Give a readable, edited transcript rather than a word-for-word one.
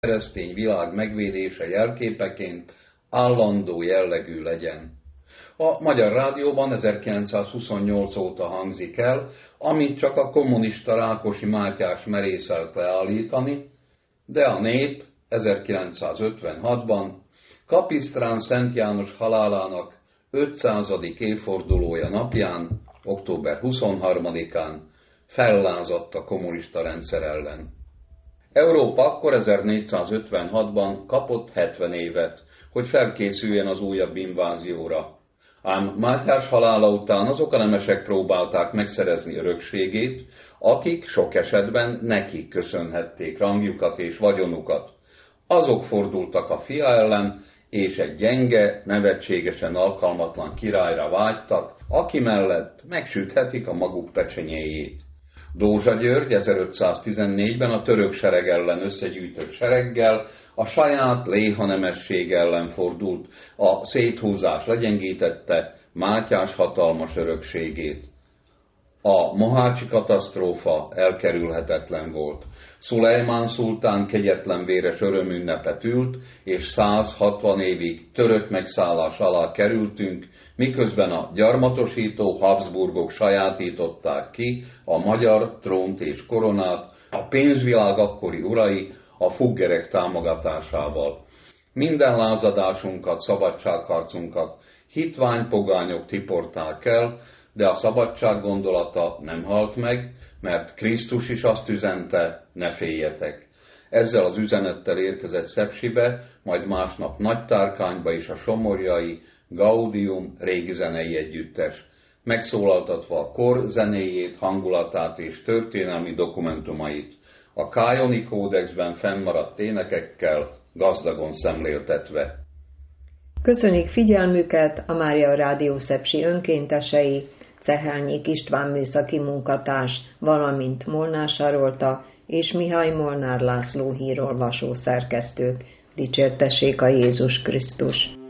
keresztény világ megvédése jelképeként állandó jellegű legyen. A Magyar Rádióban 1928 óta hangzik el, amit csak a kommunista Rákosi Mátyás merészelt leállítani, de a nép 1956-ban Kapisztrán Szent János halálának 500. évfordulója napján, október 23-án fellázadt a kommunista rendszer ellen. Európa akkor 1456-ban kapott 70 évet, hogy felkészüljen az újabb invázióra. Ám Mátyás halála után azok a nemesek próbálták megszerezni örökségét, akik sok esetben nekik köszönhették rangjukat és vagyonukat. Azok fordultak a fia ellen, és egy gyenge, nevetségesen alkalmatlan királyra vágytak, aki mellett megsüthetik a maguk pecsenyéjét. Dózsa György 1514-ben a török sereg ellen összegyűjtött sereggel a saját léha nemesség ellen fordult, a széthúzás legyengítette Mátyás hatalmas örökségét. A mohácsi katasztrófa elkerülhetetlen volt. Szulejmán szultán kegyetlen véres örömünnepet ült, és 160 évig török megszállás alá kerültünk, miközben a gyarmatosító Habsburgok sajátították ki a magyar trónt és koronát, a pénzvilág akkori urai a fuggerek támogatásával. Minden lázadásunkat, szabadságharcunkat hitvány pogányok tiporták el, de a szabadság gondolata nem halt meg, mert Krisztus is azt üzente, ne féljetek. Ezzel az üzenettel érkezett Szepsibe, majd másnap Nagytárkányba is a somorjai Gaudium régi zenei együttes, megszólaltatva a kor zenéjét, hangulatát és történelmi dokumentumait, a Kájoni kódexben fennmaradt énekekkel gazdagon szemléltetve. Köszönjük figyelmüket a Mária Rádió Szepsi önkéntesei, Cehelnyik István műszaki munkatárs, valamint Molnár Sarolta és Mihály Molnár László hírolvasó szerkesztők. Dicsértessék a Jézus Krisztus!